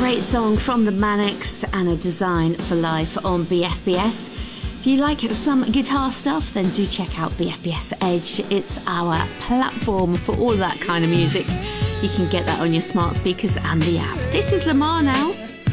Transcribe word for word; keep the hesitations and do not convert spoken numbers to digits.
great song from the Manics and a design for life on B F B S. If you like some guitar stuff, then do check out B F B S Edge. It's our platform for all that kind of music. You can get that on your smart speakers and the app. This is Lamar now.